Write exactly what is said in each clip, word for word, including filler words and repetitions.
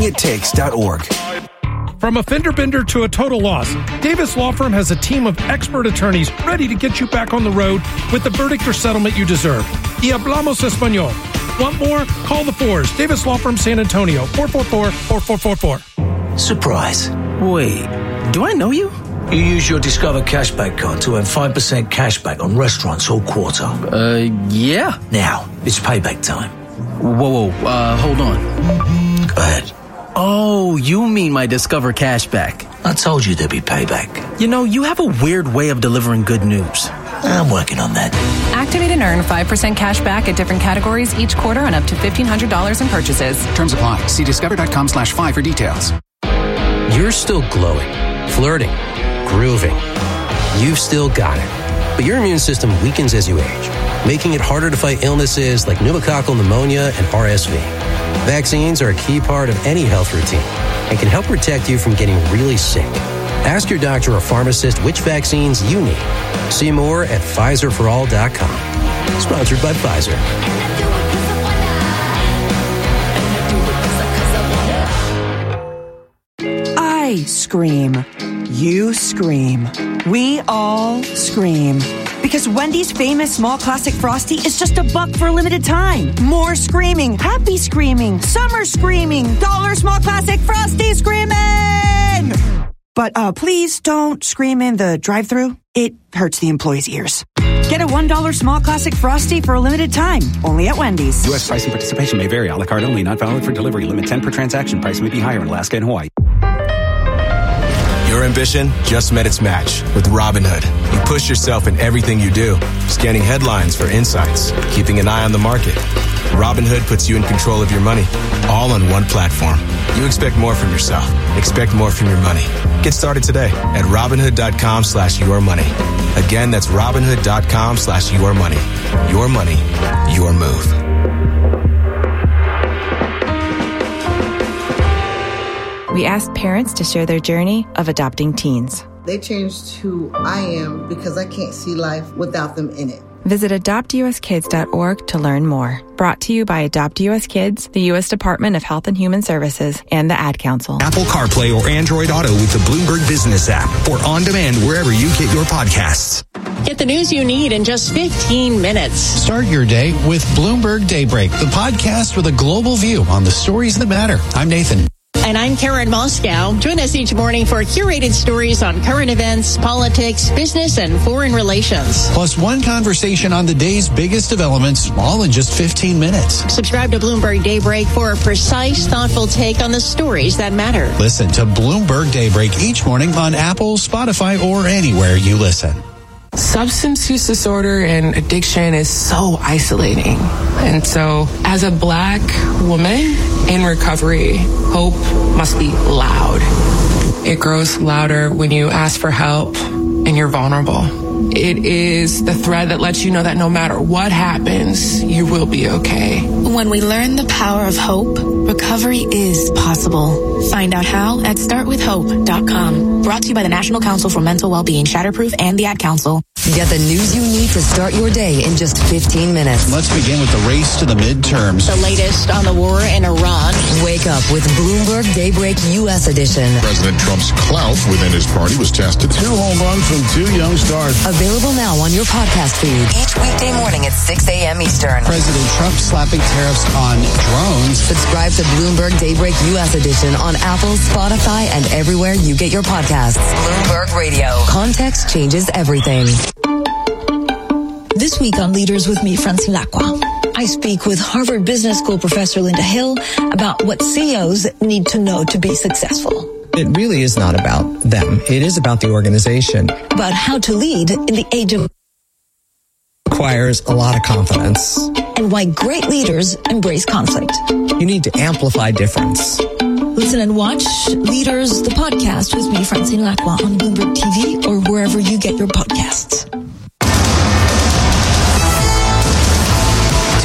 it takes dot org. From a fender bender to a total loss, Davis Law Firm has a team of expert attorneys ready to get you back on the road with the verdict or settlement you deserve. Y hablamos español. Want more? Call the Fours. Davis Law Firm San Antonio, four four four, four four four four. Surprise. Wait, do I know you? You use your Discover Cashback card to earn five percent cashback on restaurants all quarter. Uh, yeah. Now, it's payback time. Whoa, whoa, uh, hold on. Go ahead. Oh, you mean my Discover Cashback. I told you there'd be payback. You know, you have a weird way of delivering good news. I'm working on that. Activate and earn five percent cash back at different categories each quarter on up to fifteen hundred dollars in purchases. Terms apply. See discover.com slash five for details. You're still glowing, flirting, grooving. You've still got it. But your immune system weakens as you age, making it harder to fight illnesses like pneumococcal pneumonia and R S V. Vaccines are a key part of any health routine and can help protect you from getting really sick. Ask your doctor or pharmacist which vaccines you need. See more at Pfizer for all dot com. Sponsored by Pfizer. I scream. You scream. We all scream. Because Wendy's famous small classic Frosty is just a buck for a limited time. More screaming, happy screaming, summer screaming, dollar small classic Frosty screaming! But uh, please don't scream in the drive-thru. It hurts the employees' ears. Get a one dollar small classic Frosty for a limited time, only at Wendy's. U S price and participation may vary. A la carte only, not valid for delivery. Limit ten per transaction. Price may be higher in Alaska and Hawaii. Your ambition just met its match with Robinhood. You push yourself in everything you do, scanning headlines for insights, keeping an eye on the market. Robinhood puts you in control of your money, all on one platform. You expect more from yourself. Expect more from your money. Get started today at Robinhood.com slash your money. Again, that's Robinhood.com slash your money. Your money, your move. We asked parents to share their journey of adopting teens. They changed who I am because I can't see life without them in it. Visit adopt u s kids dot org to learn more. Brought to you by Adopt U S Kids, the U S Department of Health and Human Services, and the Ad Council. Apple CarPlay or Android Auto with the Bloomberg Business app, or on demand wherever you get your podcasts. Get the news you need in just fifteen minutes. Start your day with Bloomberg Daybreak, the podcast with a global view on the stories that matter. I'm Nathan. And I'm Karen Moscow. Join us each morning for curated stories on current events, politics, business, and foreign relations. Plus one conversation on the day's biggest developments, all in just fifteen minutes. Subscribe to Bloomberg Daybreak for a precise, thoughtful take on the stories that matter. Listen to Bloomberg Daybreak each morning on Apple, Spotify, or anywhere you listen. Substance use disorder and addiction is so isolating. And so as a Black woman in recovery, hope must be loud. It grows louder when you ask for help and you're vulnerable. It is the thread that lets you know that no matter what happens, you will be okay. When we learn the power of hope, recovery is possible. Find out how at start with hope dot com. Brought to you by the National Council for Mental Wellbeing, Shatterproof, and the Ad Council. Get the news you need to start your day in just fifteen minutes. Let's begin with the race to the midterms. The latest on the war in Iran. Wake up with Bloomberg Daybreak U S edition. President Trump's clout within his party was tested. Two home runs from two young stars. Available now on your podcast feed. Each weekday morning at six a.m. Eastern. President Trump slapping tariffs on drones. Subscribe to Bloomberg Daybreak U S edition on Apple, Spotify, and everywhere you get your podcasts. Bloomberg Radio. Context changes everything. This week on Leaders with me, Francine Lacqua, I speak with Harvard Business School professor Linda Hill about what C E Os need to know to be successful. It really is not about them. It is about the organization. About how to lead in the age of requires a lot of confidence. And why great leaders embrace conflict. You need to amplify difference. Listen and watch Leaders, the podcast with me, Francine Lacqua, on Bloomberg T V or wherever you get your podcasts. To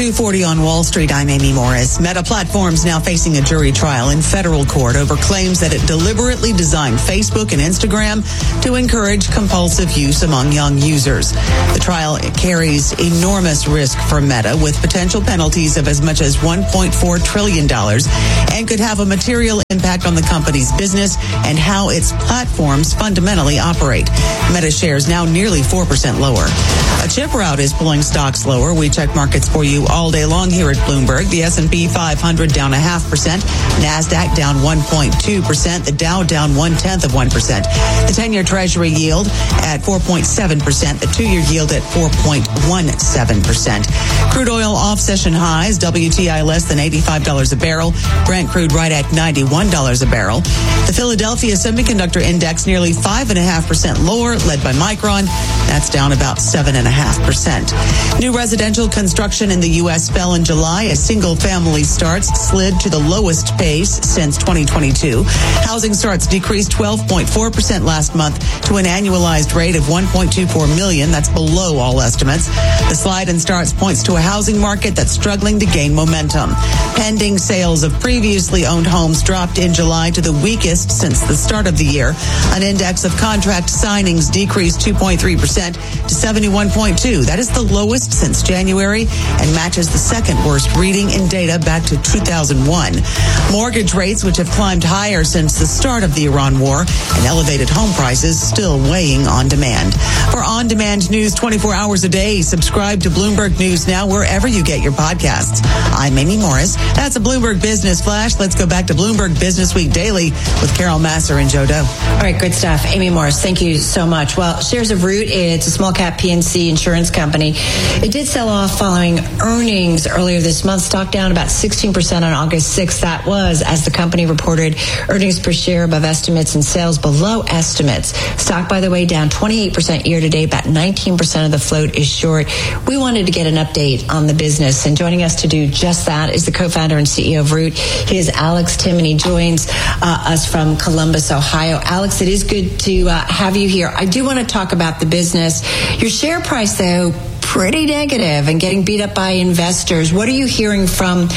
two forty on Wall Street, I'm Amy Morris. Meta Platforms now facing a jury trial in federal court over claims that it deliberately designed Facebook and Instagram to encourage compulsive use among young users. The trial carries enormous risk for Meta, with potential penalties of as much as one point four trillion dollars, and could have a material impact on the company's business and how its platforms fundamentally operate. Meta shares now nearly four percent lower. A chip rout is pulling stocks lower. We check markets for you all day long here at Bloomberg. The S and P five hundred down a half percent. NASDAQ down one point two percent. The Dow down one-tenth of one percent. The ten-year Treasury yield at four point seven percent. The two-year yield at four point one seven percent. Crude oil off session highs. W T I less than eighty-five dollars a barrel. Brent crude right at ninety-one dollars a barrel. The Philadelphia Semiconductor Index nearly five point five percent lower, led by Micron. That's down about seven point five percent. New residential construction in the U S fell in July as single-family starts slid to the lowest pace since twenty twenty-two. Housing starts decreased twelve point four percent last month to an annualized rate of one point two four million. That's below all estimates. The slide in starts points to a housing market that's struggling to gain momentum. Pending sales of previously owned homes dropped in July to the weakest since the start of the year. An index of contract signings decreased two point three percent to seventy-one point two. That is the lowest since January and matches the second worst reading in data back to two thousand one. Mortgage rates, which have climbed higher since the start of the Iran war, and elevated home prices still weighing on demand. For on-demand news twenty-four hours a day, subscribe to Bloomberg News Now wherever you get your podcasts. I'm Amy Morris. That's a Bloomberg Business Flash. Let's go back to Bloomberg Business Week Daily with Carol Masser and Joe Doe. All right, good stuff. Amy Morris, thank you so much. Well, shares of Root, it's a small cap P and C insurance company. It did sell off following earnings earlier this month. Stock down about sixteen percent on August sixth. That was as the company reported earnings per share above estimates and sales below estimates. Stock, by the way, down twenty-eight percent year to date. About nineteen percent of the float is short. We wanted to get an update on the business, and joining us to do just that is the co-founder and C E O of Root. He is Alex Tim, and he joins uh, us from Columbus, Ohio. Alex, it is good to uh, have you here. I do want to talk about the business. Your share price, though, pretty negative and getting beat up by investors. What are you hearing from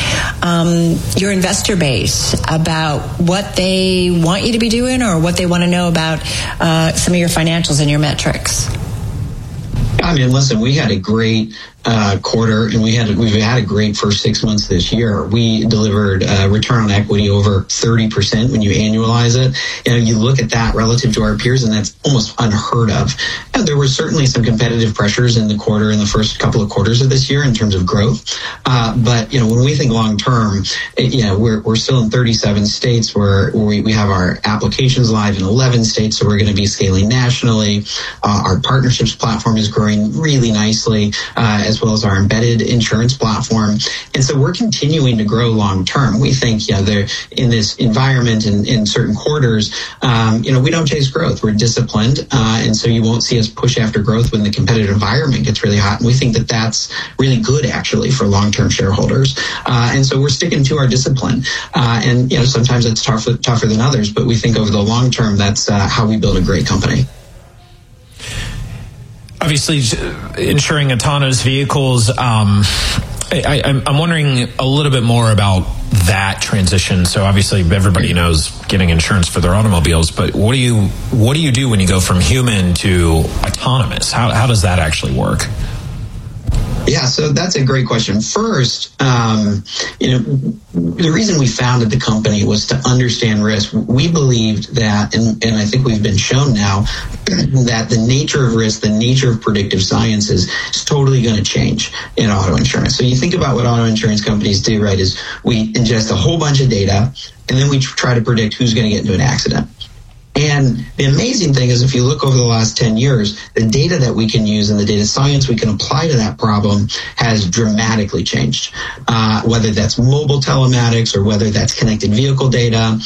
um, your investor base about what they want you to be doing or what they want to know about uh, some of your financials and your metrics? I mean, listen, we had a great uh, quarter, and we had we've had a great first six months this year. We delivered uh, return on equity over thirty percent when you annualize it. And you look at that relative to our peers, and that's almost unheard of. And there were certainly some competitive pressures in the quarter, in the first couple of quarters of this year in terms of growth. Uh, but, you know, when we think long term, you know, we're we're still in thirty-seven states where we, we have our applications live in eleven states, so we're going to be scaling nationally. Uh, our partnerships platform is growing really nicely, uh, as well as our embedded insurance platform. And so we're continuing to grow long term. We think, you know, there in this environment and in certain quarters, um, you know, we don't chase growth. We're disciplined. Uh, and so you won't see us push after growth when the competitive environment gets really hot. And we think that that's really good, actually, for long-term shareholders. Uh, and so we're sticking to our discipline. Uh, and, you know, sometimes it's tougher, tougher than others, but we think over the long term, that's uh, how we build a great company. Obviously, insuring autonomous vehicles, um, I, I, I'm wondering a little bit more about that transition. So obviously everybody knows getting insurance for their automobiles, but what do you what do you do when you go from human to autonomous? How how does that actually work? Yeah, so that's a great question. First, um, you know, the reason we founded the company was to understand risk. We believed that, and, and I think we've been shown now, that the nature of risk, the nature of predictive science is, is totally going to change in auto insurance. So you think about what auto insurance companies do, right, is we ingest a whole bunch of data, and then we try to predict who's going to get into an accident. And the amazing thing is, if you look over the last ten years, the data that we can use and the data science we can apply to that problem has dramatically changed. Uh, whether that's mobile telematics or whether that's connected vehicle data,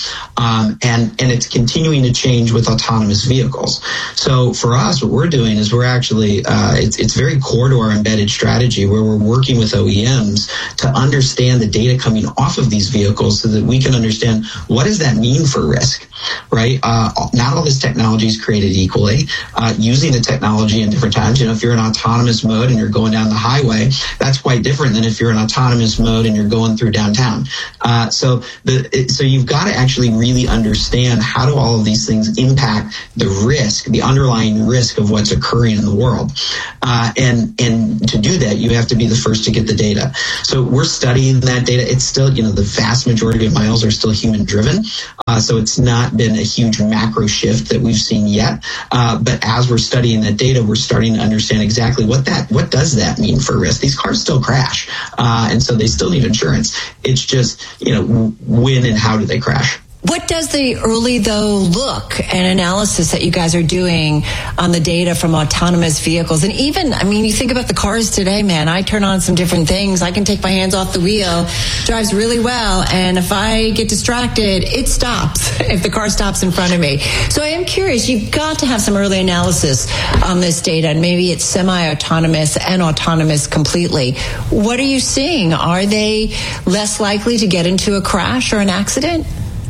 Um, and, and it's continuing to change with autonomous vehicles. So for us, what we're doing is we're actually, uh, it's, it's very core to our embedded strategy where we're working with O E Ms to understand the data coming off of these vehicles so that we can understand what does that mean for risk, right? Uh, not all this technology is created equally. Uh, using the technology in different times, you know, if you're in autonomous mode and you're going down the highway, that's quite different than if you're in autonomous mode and you're going through downtown. Uh, so the, it, so you've got to actually really understand how do all of these things impact the risk, the underlying risk of what's occurring in the world. Uh, and, and to do that, you have to be the first to get the data. So we're studying that data. It's still, you know, the vast majority of miles are still human driven. Uh, so it's not been a huge macro shift that we've seen yet. Uh, but as we're studying that data, we're starting to understand exactly what that, what does that mean for risk? These cars still crash. Uh, and so they still need insurance. It's just, you know, when and how do they crash? What does the early, though, look and analysis that you guys are doing on the data from autonomous vehicles? And even, I mean, you think about the cars today, man, I turn on some different things. I can take my hands off the wheel, drives really well. And if I get distracted, it stops if the car stops in front of me. So I am curious, you've got to have some early analysis on this data. And maybe it's semi-autonomous and autonomous completely. What are you seeing? Are they less likely to get into a crash or an accident?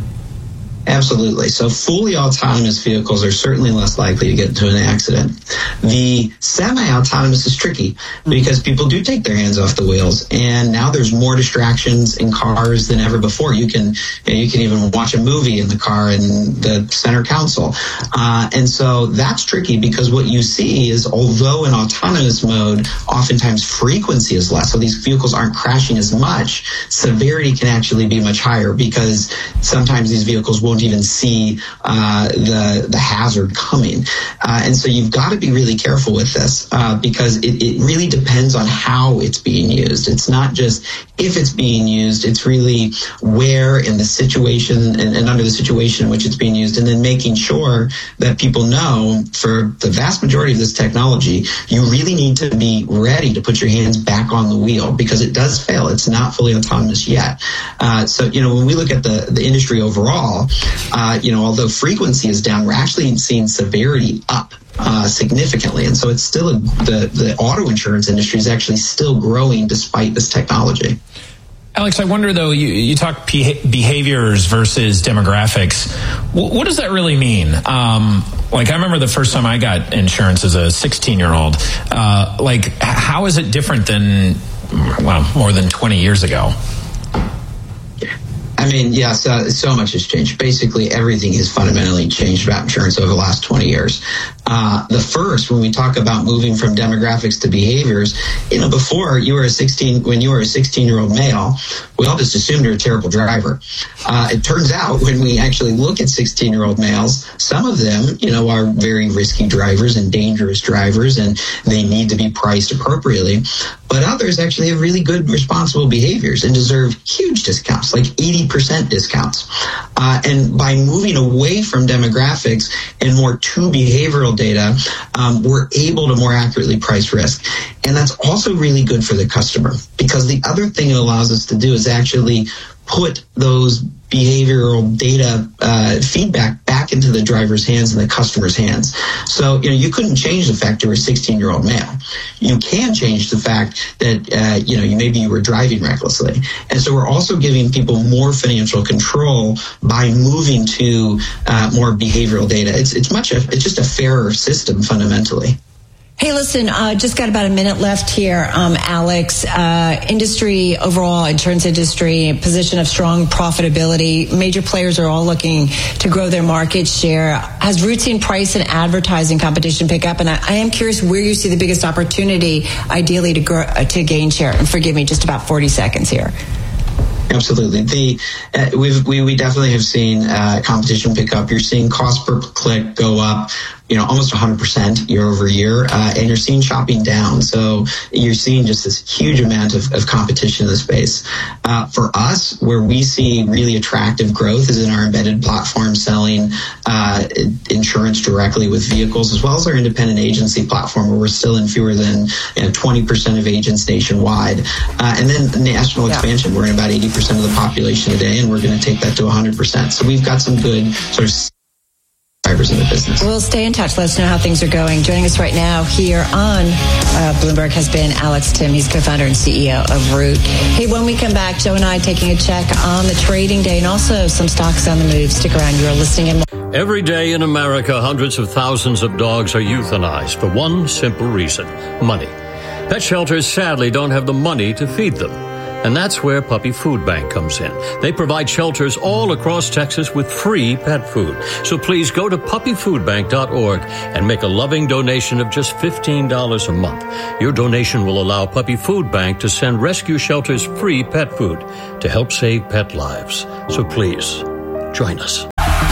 Absolutely. So fully autonomous vehicles are certainly less likely to get into an accident. The semi-autonomous is tricky because people do take their hands off the wheels, and now there's more distractions in cars than ever before. You can you, know, you can even watch a movie in the car in the center console. Uh, and so that's tricky because what you see is although in autonomous mode, oftentimes frequency is less, so these vehicles aren't crashing as much, severity can actually be much higher because sometimes these vehicles won't even see uh, the the hazard coming. Uh, and so you've got to be really careful with this uh, because it, it really depends on how it's being used. It's not just if it's being used, it's really where in the situation and, and under the situation in which it's being used, and then making sure that people know for the vast majority of this technology, you really need to be ready to put your hands back on the wheel because it does fail. It's not fully autonomous yet. Uh, so, you know, when we look at the, the industry overall, Uh, you know, although frequency is down, we're actually seeing severity up uh, significantly. And so it's still, a, the, the auto insurance industry is actually still growing despite this technology. Alex, I wonder, though, you, you talk behaviors versus demographics. W- what does that really mean? Um, like, I remember the first time I got insurance as a sixteen-year-old. Uh, like, how is it different than, well, more than twenty years ago? I mean, yes, uh, so much has changed. Basically, everything has fundamentally changed about insurance over the last twenty years. Uh, the first, when we talk about moving from demographics to behaviors, you know, before you were a sixteen, when you were a sixteen-year-old male, we all just assumed you're a terrible driver. Uh, it turns out when we actually look at sixteen-year-old males, some of them, you know, are very risky drivers and dangerous drivers, and they need to be priced appropriately. But others actually have really good responsible behaviors and deserve huge discounts, like eighty percent discounts. Uh, and by moving away from demographics and more to behavioral data, um, we're able to more accurately price risk. And that's also really good for the customer because the other thing it allows us to do is actually put those behavioral data uh, feedback back into the driver's hands and the customer's hands. So, you know, you couldn't change the fact you're a sixteen-year-old male. You can change the fact that, uh, you know, you maybe you were driving recklessly. And so we're also giving people more financial control by moving to uh, more behavioral data. It's it's much a, it's just a fairer system fundamentally. Hey, listen, uh, just got about a minute left here, um, Alex. Uh, industry, overall, insurance industry, position of strong profitability. Major players are all looking to grow their market share. Has Root seen price and advertising competition pick up? And I, I am curious where you see the biggest opportunity, ideally, to grow, uh, to gain share. And forgive me, just about forty seconds here. Absolutely. The uh, we've, we we definitely have seen uh, competition pick up. You're seeing cost per click go up. you know, almost one hundred percent year over year, uh, and you're seeing shopping down. So you're seeing just this huge amount of, of competition in the space. Uh, for us, where we see really attractive growth is in our embedded platform selling uh, insurance directly with vehicles, as well as our independent agency platform, where we're still in fewer than you know, twenty percent of agents nationwide. Uh, and then national yeah. expansion, we're in about eighty percent of the population today, and we're going to take that to one hundred percent. So we've got some good sort of drivers in the business. We'll stay in touch. Let us know how things are going. Joining us right now here on uh, Bloomberg has been Alex Tim. He's co-founder and C E O of Root. Hey, when we come back, Joe and I taking a check on the trading day and also some stocks on the move. Stick around. You're listening in. Every day in America, hundreds of thousands of dogs are euthanized for one simple reason: money. Pet shelters sadly don't have the money to feed them. And that's where Puppy Food Bank comes in. They provide shelters all across Texas with free pet food. So please go to puppy food bank dot org and make a loving donation of just fifteen dollars a month. Your donation will allow Puppy Food Bank to send rescue shelters free pet food to help save pet lives. So please, join us.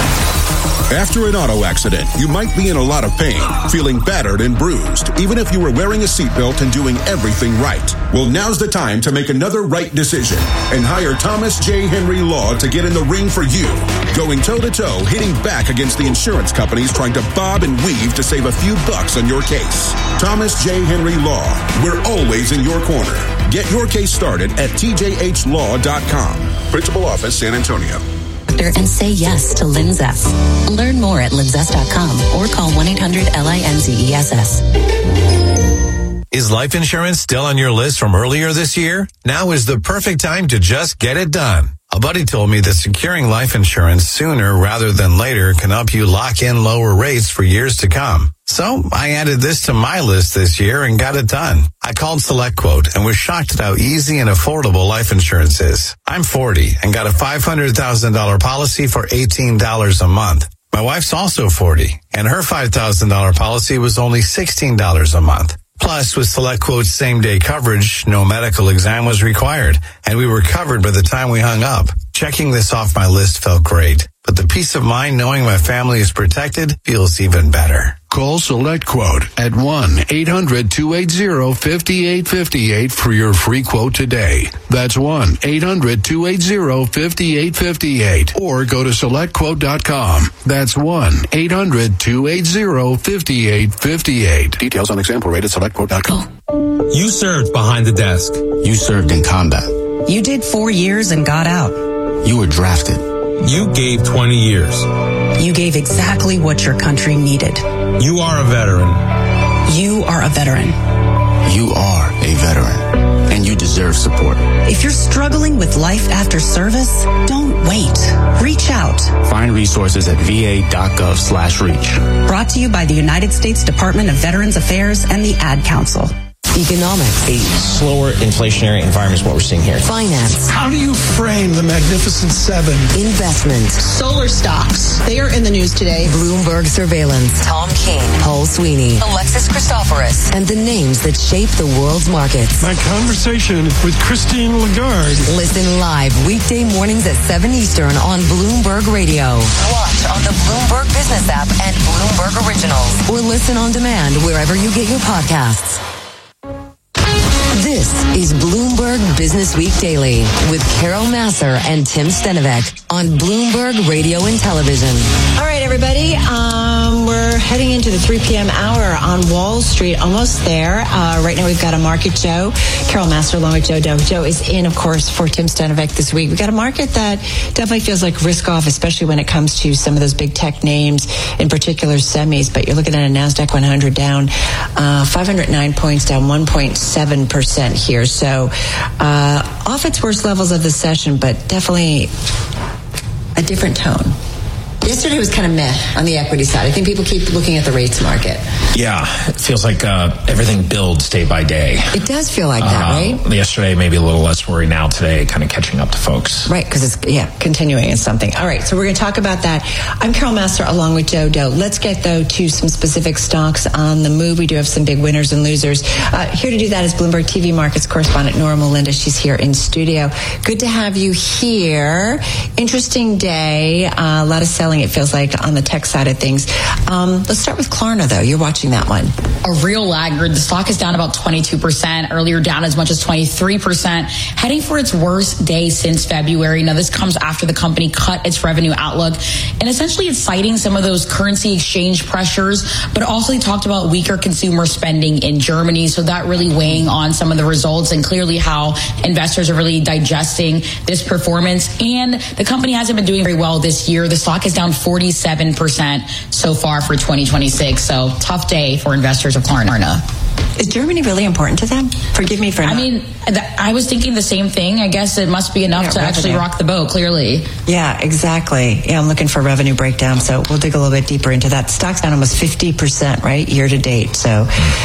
After an auto accident, you might be in a lot of pain, feeling battered and bruised, even if you were wearing a seatbelt and doing everything right. Well, now's the time to make another right decision and hire Thomas J. Henry Law to get in the ring for you. Going toe-to-toe, hitting back against the insurance companies trying to bob and weave to save a few bucks on your case. Thomas J. Henry Law. We're always in your corner. Get your case started at T J H law dot com. Principal Office, San Antonio. And say yes to Linzess. Learn more at linzess dot com or call one eight hundred L I N Z E S S. Is life insurance still on your list from earlier this year? Now is the perfect time to just get it done. A buddy told me that securing life insurance sooner rather than later can help you lock in lower rates for years to come. So I added this to my list this year and got it done. I called SelectQuote and was shocked at how easy and affordable life insurance is. I'm forty and got a five hundred thousand dollars policy for eighteen dollars a month. My wife's also forty and her five thousand dollars policy was only sixteen dollars a month. Plus, with SelectQuote's same-day coverage, no medical exam was required, and we were covered by the time we hung up. Checking this off my list felt great, but the peace of mind knowing my family is protected feels even better. Call SelectQuote at one eight hundred two eight zero five eight five eight for your free quote today. That's one eight hundred two eight zero five eight five eight. Or go to select quote dot com. That's one eight hundred two eight zero five eight five eight. Details on example rate at select quote dot com. You served behind the desk. You served in combat. You did four years and got out. You were drafted. You gave twenty years. You gave exactly what your country needed. You are a veteran. You are a veteran. You are a veteran, and you deserve support. If you're struggling with life after service, don't wait. Reach out. Find resources at v a dot gov slash reach. Brought to you by the United States Department of Veterans Affairs and the Ad Council. Economics. A slower inflationary environment is what we're seeing here. Finance. How do you frame the Magnificent Seven? Investment. Solar stocks. They are in the news today. Bloomberg surveillance. Tom Keene. Paul Sweeney. Alexis Christoforous. And the names that shape the world's markets. My conversation with Christine Lagarde. Listen live weekday mornings at seven Eastern on Bloomberg Radio. Watch on the Bloomberg Business app and Bloomberg Originals. Or listen on demand wherever you get your podcasts. This is Bloomberg Business Week Daily with Carol Massar and Tim Stenovec on Bloomberg Radio and Television. All right, everybody. Um, we're heading into the three p.m. hour on Wall Street. Almost there. Uh, right now we've got a market, Joe. Carol Massar along with Joe Doe. Joe is in, of course, for Tim Stenovec this week. We've got a market that definitely feels like risk off, especially when it comes to some of those big tech names, in particular semis. But you're looking at a NASDAQ one hundred down uh, five hundred nine points, down one point seven percent here. So uh, off its worst levels of the session, but definitely a different tone. Yesterday was kind of meh on the equity side. I think people keep looking at the rates market. Yeah, it feels like uh, everything builds day by day. It does feel like that, uh, right? Yesterday, maybe a little less worry. Now today, kind of catching up to folks. Right, because it's, yeah, continuing in something. All right, so we're going to talk about that. I'm Carol Massar along with Joe Doe. Let's get, though, to some specific stocks on the move. We do have some big winners and losers. Uh, here to do that is Bloomberg T V Markets correspondent Nora Melinda. She's here in studio. Good to have you here. Interesting day. Uh, a lot of selling selling, it feels like, on the tech side of things. Um, let's start with Klarna, though. You're watching that one. A real laggard. The stock is down about twenty-two percent, earlier down as much as twenty-three percent, heading for its worst day since February. Now, this comes after the company cut its revenue outlook, and essentially it's citing some of those currency exchange pressures, but also they talked about weaker consumer spending in Germany, so that really weighing on some of the results and clearly how investors are really digesting this performance. And the company hasn't been doing very well this year. The stock is down forty-seven percent so far for twenty twenty-six, so tough day for investors of Klarna. Is Germany really important to them? Forgive me for not. I mean, th- I was thinking the same thing. I guess it must be enough yeah, to revenue. actually rock the boat, clearly. Yeah, exactly. Yeah, I'm looking for revenue breakdown, so we'll dig a little bit deeper into that. Stock's down almost fifty percent, right, year to date. So,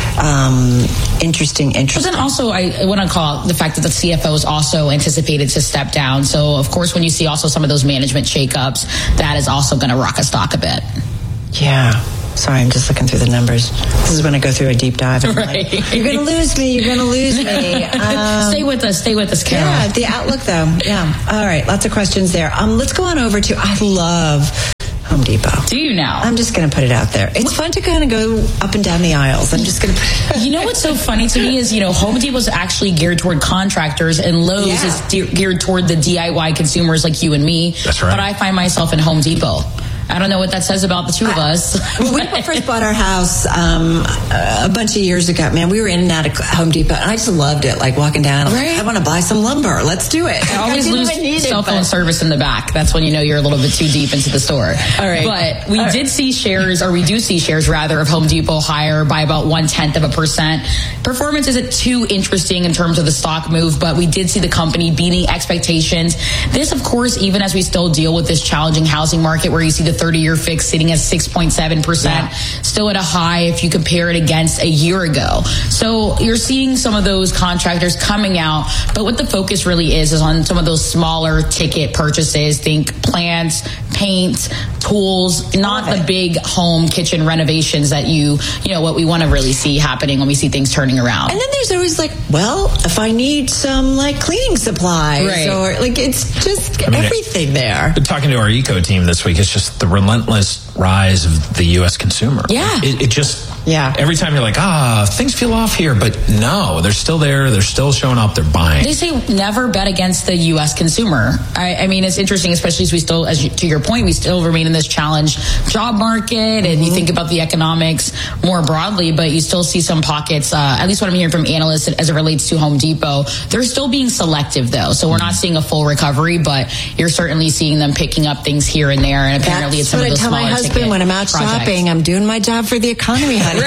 um, interesting, interesting. But then also, I, I want to call out the fact that the C F O is also anticipated to step down. So, of course, when you see also some of those management shakeups, that is also going to rock a stock a bit. Yeah. Sorry, I'm just looking through the numbers. This is when I go through a deep dive. And right. Like, you're going to lose me. You're going to lose me. Um, stay with us. Stay with us, Carol. Yeah, the outlook, though. Yeah. All right. Lots of questions there. Um, let's go on over to, I love Home Depot. Do you now? I'm just going to put it out there. It's fun to kind of go up and down the aisles. I'm just going to put it You know what's so funny to me is, you know, Home Depot is actually geared toward contractors, and Lowe's yeah. is de- geared toward the D I Y consumers like you and me. That's right. But I find myself in Home Depot. I don't know what that says about the two of us. When we first bought our house um, a bunch of years ago, man, we were in and out of Home Depot, and I just loved it, like walking down. Right. Like, I want to buy some lumber. Let's do it. I always I lose cell phone it, service in the back. That's when you know you're a little bit too deep into the store. All right. But we All did right. see shares, or we do see shares, rather, of Home Depot higher by about one-tenth of a percent. Performance isn't too interesting in terms of the stock move, but we did see the company beating expectations. This, of course, even as we still deal with this challenging housing market where you see the thirty-year fix sitting at six point seven percent, yeah. still at a high if you compare it against a year ago. So you're seeing some of those contractors coming out, but what the focus really is is on some of those smaller ticket purchases. Think plants, paint, tools, not the big home kitchen renovations that you, you know, what we want to really see happening when we see things turning around. And then there's always like, well, if I need some like cleaning supplies, right. or like it's just I mean, everything there. Talking to our eco team this week, it's just the relentless rise of the U S consumer. Yeah. It, it just, yeah. every time you're like, ah, things feel off here, but no, they're still there. They're still showing up. They're buying. They say never bet against the U S consumer. I, I mean, it's interesting, especially as we still, as you, to your point, we still remain in this challenge job market, and mm-hmm. you think about the economics more broadly, but you still see some pockets, uh, at least what I'm hearing from analysts as it relates to Home Depot, they're still being selective though. So we're not seeing a full recovery, but you're certainly seeing them picking up things here and there. And apparently That's it's some what of those I tell smaller my husband when I'm out projects. shopping. I'm doing my job for the economy, honey.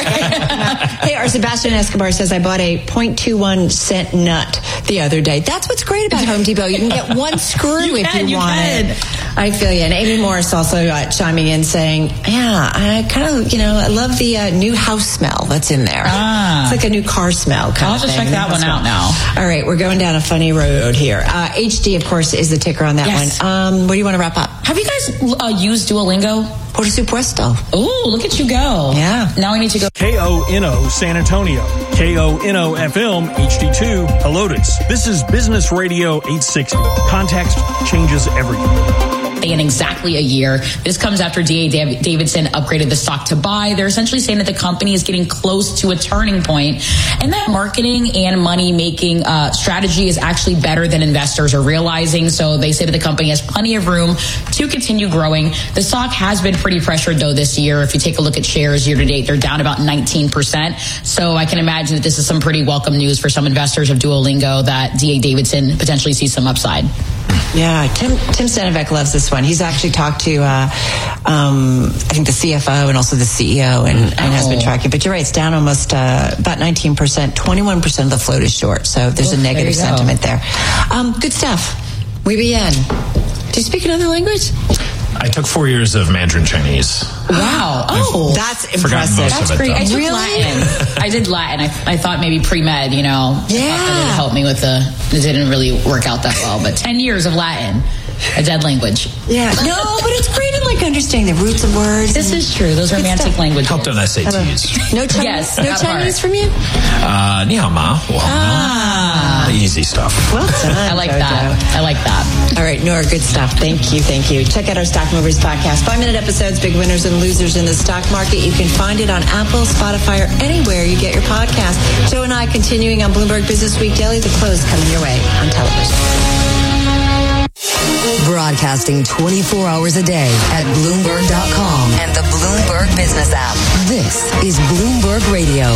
Hey, our Sebastian Escobar says, I bought a zero point two one cent nut the other day. That's what's great about Home Depot. You can get one screw you if can, you, you want can. it. I feel you. And Amy Morris also uh, chiming in saying, yeah, I kind of, you know, I love the uh, new house smell that's in there. Ah. It's like a new car smell kind I'll of just thing. check that one out now. All right, we're going down a funny road here. Uh, H D, of course, is the ticker on that yes. one. Um, what do you want to wrap up? Have you guys uh, used Duolingo? Por supuesto. Ooh, look at you go. Yeah. Now we need to go. K O N O San Antonio. K O N O F M H D two Helotes. This is Business Radio eight sixty. Context changes everything. In exactly a year. This comes after D A Davidson upgraded the stock to buy. They're essentially saying that the company is getting close to a turning point, and that marketing and money making uh, strategy is actually better than investors are realizing. So they say that the company has plenty of room to continue growing. The stock has been pretty pressured though this year. If you take a look at shares year to date, they're down about nineteen percent. So I can imagine that this is some pretty welcome news for some investors of Duolingo that D A Davidson potentially sees some upside. Yeah, Tim Tim Stenevec loves this one. He's actually talked to, uh, um, I think, the C F O and also the C E O and, and oh. has been tracking. But you're right, it's down almost uh, about nineteen percent. twenty-one percent of the float is short. So there's oh, a negative there sentiment there. Um, good stuff. Muy bien. Do you speak another language? I took four years of Mandarin Chinese. Wow. Oh, that's impressive. That's great. I took really? Latin. I did Latin. I, I thought maybe pre-med, you know. Yeah. I thought that would help me with the, it didn't really work out that well. But ten years of Latin, a dead language. Yeah. No, but it's great in like understanding understanding the roots of words. This is true. Those romantic languages. Helped on S A Ts. No Chinese, Yes, no that part. Chinese from you? Uh, ni hao ma. Well, Ah. the easy stuff. Well done. I like Jojo. that. I like that. All right, Nora, good stuff. Thank you, thank you. Check out our Stock Movers podcast. Five-minute episodes, big winners and losers in the stock market. You can find it on Apple, Spotify, or anywhere you get your podcast. Joe and I continuing on Bloomberg Business Week Daily. The close coming your way on television. Broadcasting twenty-four hours a day at Bloomberg dot com and the Bloomberg Business app. This is Bloomberg Radio.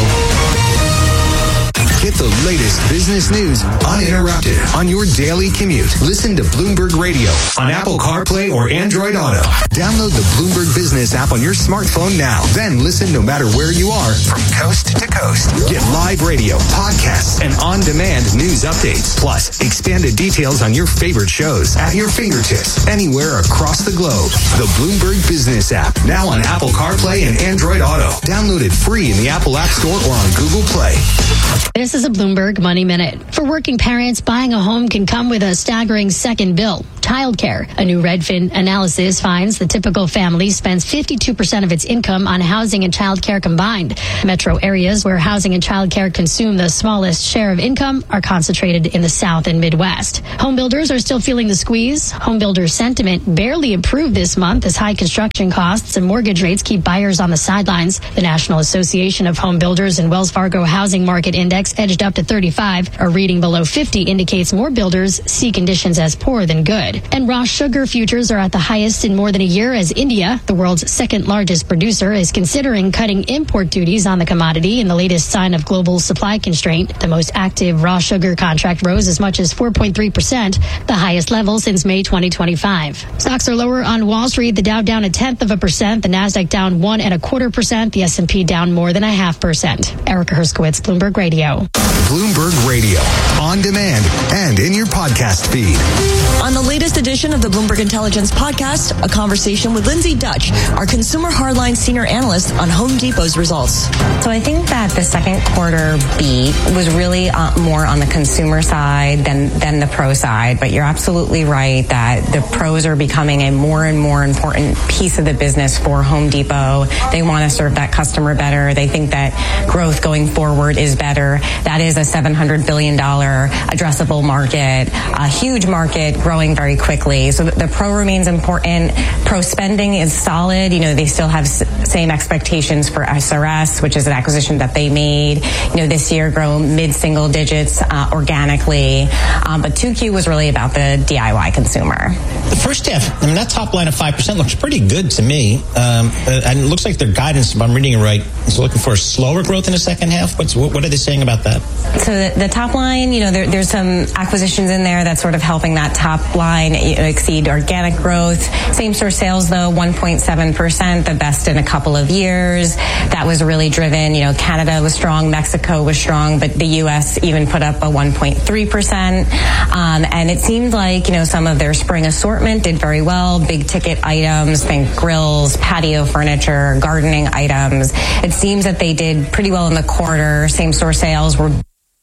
Get the latest business news uninterrupted on your daily commute. Listen to Bloomberg Radio on Apple CarPlay or Android Auto. Download the Bloomberg Business app on your smartphone now. Then listen no matter where you are from coast to coast. Get live radio, podcasts, and on-demand news updates. Plus, expanded details on your favorite shows at your fingertips anywhere across the globe. The Bloomberg Business app, now on Apple CarPlay and Android Auto. Download it free in the Apple App Store or on Google Play. This is a Bloomberg Money Minute. For working parents, buying a home can come with a staggering second bill. Childcare. A new Redfin analysis finds the typical family spends fifty-two percent of its income on housing and childcare combined. Metro areas where housing and childcare consume the smallest share of income are concentrated in the South and Midwest. Home builders are still feeling the squeeze. Home builder sentiment barely improved this month as high construction costs and mortgage rates keep buyers on the sidelines. The National Association of Home Builders and Wells Fargo Housing Market Index edged up to thirty-five. A reading below fifty indicates more builders see conditions as poor than good. And raw sugar futures are at the highest in more than a year as India, the world's second largest producer, is considering cutting import duties on the commodity in the latest sign of global supply constraint. The most active raw sugar contract rose as much as four point three percent, the highest level since May twenty twenty-five. Stocks are lower on Wall Street. The Dow down a tenth of a percent, the Nasdaq down one and a quarter percent, the S and P down more than a half percent. Erica Herskowitz, Bloomberg Radio. Bloomberg Radio, on demand and in your podcast feed. On the latest edition of the Bloomberg Intelligence podcast, a conversation with Lindsay Dutch, our consumer hardline senior analyst on Home Depot's results. So I think that the second quarter beat was really uh, more on the consumer side than, than the pro side. But you're absolutely right that the pros are becoming a more and more important piece of the business for Home Depot. They want to serve that customer better. They think that growth going forward is better. That is a seven hundred billion dollars addressable market, a huge market growing very quickly. So the pro remains important. Pro spending is solid. You know, they still have s- same expectations for S R S, which is an acquisition that they made, you know, this year grow mid-single digits uh, organically. Um, but two Q was really about the D I Y consumer. The first half, I mean, that top line of five percent looks pretty good to me. Um, uh, and it looks like their guidance, if I'm reading it right, is looking for a slower growth in the second half. What's, what, what are they saying about that? So the, the top line, you know, there, there's some acquisitions in there that's sort of helping that top line you know, exceed organic growth. Same-store sales, though, one point seven percent, the best in a couple of years. That was really driven. You know, Canada was strong, Mexico was strong, but the U S even put up a one point three percent. Um, and it seemed like, you know, some of their spring assortment did very well. Big ticket items, think grills, patio furniture, gardening items. It seems that they did pretty well in the quarter. Same-store sales were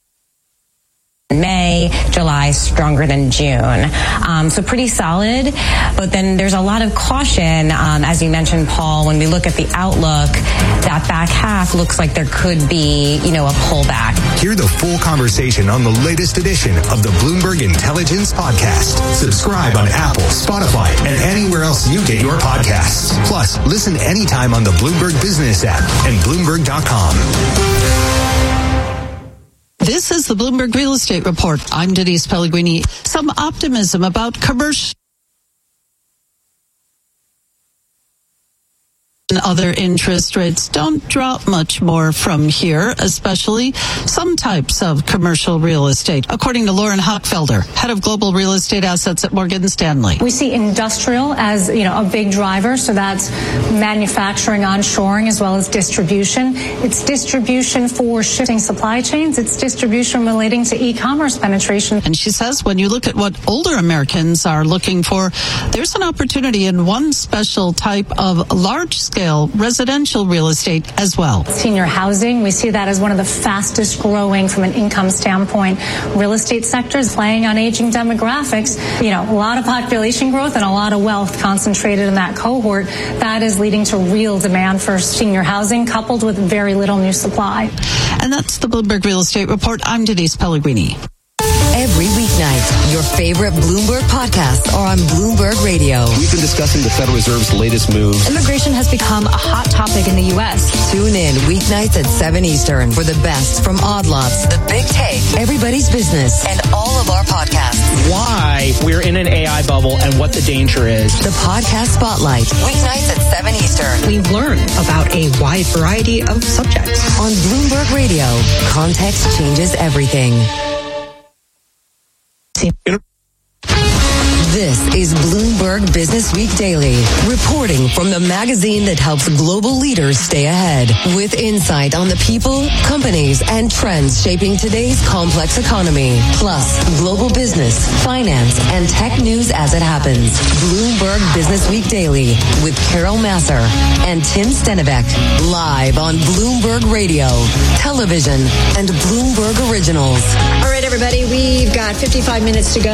May, July stronger than June. Um, so pretty solid. But then there's a lot of caution, um, as you mentioned, Paul, when we look at the outlook, that back half looks like there could be, you know, a pullback. Hear the full conversation on the latest edition of the Bloomberg Intelligence Podcast. Subscribe on Apple, Spotify, and anywhere else you get your podcasts. Plus, listen anytime on the Bloomberg Business app and Bloomberg dot com. This is the Bloomberg Real Estate Report. I'm Denise Pellegrini. Some optimism about commercial and other interest rates don't drop much more from here, especially some types of commercial real estate, according to Lauren Hochfelder, head of global real estate assets at Morgan Stanley. We see industrial as, you know, a big driver, so that's manufacturing, onshoring, as well as distribution. It's distribution for shifting supply chains. It's distribution relating to e-commerce penetration. And she says when you look at what older Americans are looking for, there's an opportunity in one special type of large-scale scale residential real estate as well. Senior housing, we see that as one of the fastest growing from an income standpoint. Real estate sectors playing on aging demographics, you know, a lot of population growth and a lot of wealth concentrated in that cohort. That is leading to real demand for senior housing coupled with very little new supply. And that's the Bloomberg Real Estate Report. I'm Denise Pellegrini. Every weeknight, your favorite Bloomberg podcasts are on Bloomberg Radio. We've been discussing the Federal Reserve's latest moves. Immigration has become a hot topic in the U S. Tune in weeknights at seven Eastern for the best from Odd Lots, The Big Take, Everybody's Business, and all of our podcasts. Why we're in an A I bubble and what the danger is. The Podcast Spotlight, weeknights at seven Eastern. We learn about a wide variety of subjects. On Bloomberg Radio, context changes everything. This is Bloomberg Business Week Daily, reporting from the magazine that helps global leaders stay ahead, with insight on the people, companies, and trends shaping today's complex economy, plus global business, finance, and tech news as it happens. Bloomberg Business Week Daily with Carol Massar and Tim Stenivek, live on Bloomberg Radio, television, and Bloomberg Originals. All right, everybody, we've got fifty-five minutes to go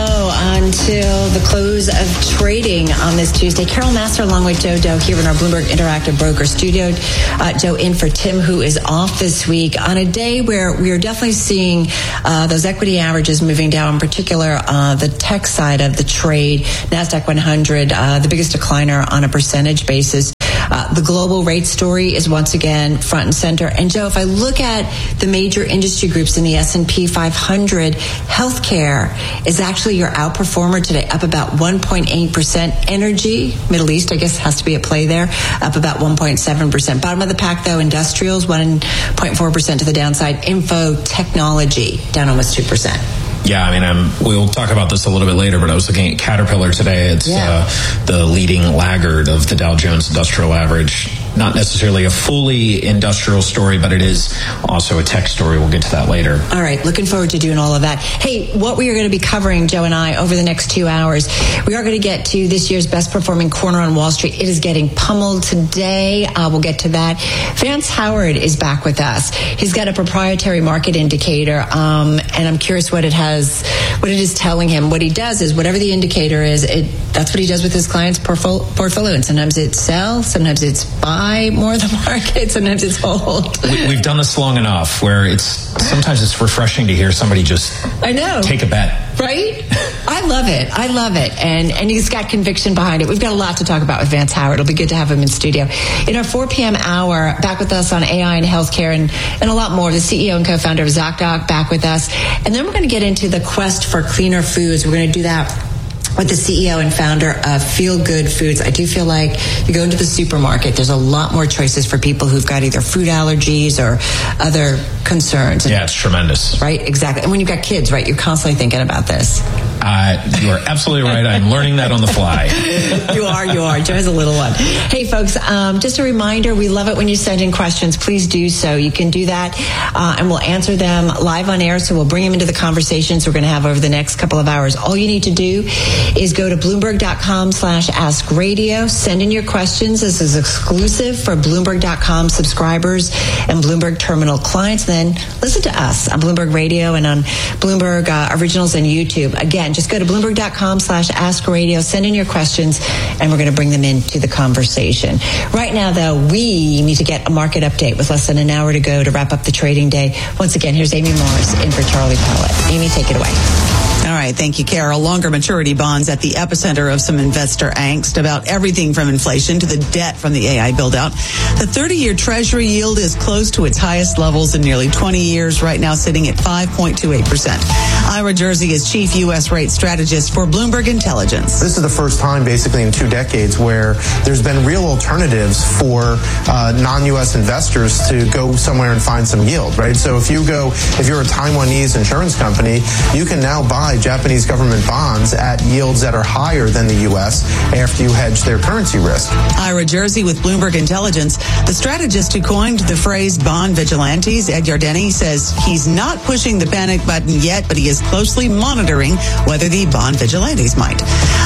until the close of trading on this Tuesday. Carol Massar along with Joe Doe here in our Bloomberg Interactive Broker Studio. Uh, Joe in for Tim, who is off this week on a day where we are definitely seeing uh, those equity averages moving down, in particular uh, the tech side of the trade. NASDAQ one hundred, uh, the biggest decliner on a percentage basis. Uh, the global rate story is once again front and center. And Joe, if I look at the major industry groups in the S and P five hundred, healthcare is actually your outperformer today, up about one point eight percent. Energy, Middle East, I guess, has to be at play there, up about one point seven percent. Bottom of the pack, though, industrials, one point four percent to the downside. Info, technology, down almost two percent. Yeah, I mean, I'm, we'll talk about this a little bit later, but I was looking at Caterpillar today. It's yeah. uh, the leading laggard of the Dow Jones Industrial Average. Not necessarily a fully industrial story, but it is also a tech story. We'll get to that later. All right, looking forward to doing all of that. Hey, what we are going to be covering, Joe and I, over the next two hours, we are going to get to this year's best performing corner on Wall Street. It is getting pummeled today. Uh, we'll get to that. Vance Howard is back with us. He's got a proprietary market indicator, um, and I'm curious what it has, what it is telling him. What he does is whatever the indicator is, it, that's what he does with his clients' portfolio. And sometimes it's sell, sometimes it's buy more of the market, sometimes it's hold. We, we've done this long enough where it's sometimes it's refreshing to hear somebody just I know take a bet. Right? I love it. I love it. And and he's got conviction behind it. We've got a lot to talk about with Vance Howard. It'll be good to have him in studio. In our four p.m. hour, back with us on A I and healthcare and, and a lot more. The C E O and co-founder of ZocDoc back with us. And then we're going to get into the quest for cleaner foods. We're going to do that with the C E O and founder of Feel Good Foods. I do feel like you go into the supermarket, there's a lot more choices for people who've got either food allergies or other concerns. Yeah, it's tremendous. Right, exactly. And when you've got kids, right, you're constantly thinking about this. Uh, you are absolutely right. I'm learning that on the fly. You are, you are. Joe's a little one. Hey, folks, um, just a reminder, we love it when you send in questions. Please do so. You can do that, uh, and we'll answer them live on air, so we'll bring them into the conversations we're going to have over the next couple of hours. All you need to do is go to Bloomberg.com slash Ask Radio. Send in your questions. This is exclusive for Bloomberg dot com subscribers and Bloomberg Terminal clients. Then listen to us on Bloomberg Radio and on Bloomberg uh, Originals and YouTube. Again, just go to Bloomberg.com slash Ask Radio. Send in your questions, and we're going to bring them into the conversation. Right now, though, we need to get a market update with less than an hour to go to wrap up the trading day. Once again, here's Amy Morris in for Charlie Pellet. Amy, take it away. All right. Thank you, Carol. Longer maturity bonds at the epicenter of some investor angst about everything from inflation to the debt from the A I build-out. The thirty-year Treasury yield is close to its highest levels in nearly twenty years, right now sitting at five point two eight percent. Ira Jersey is chief U S rate strategist for Bloomberg Intelligence. This is the first time basically in two decades where there's been real alternatives for uh, non-U S investors to go somewhere and find some yield, right? So if you go, if you're a Taiwanese insurance company, you can now buy Japanese government bonds at yields that are higher than the U S after you hedge their currency risk. Ira Jersey with Bloomberg Intelligence. The strategist who coined the phrase bond vigilantes, Ed Yardeni, says he's not pushing the panic button yet, but he is closely monitoring whether the bond vigilantes might.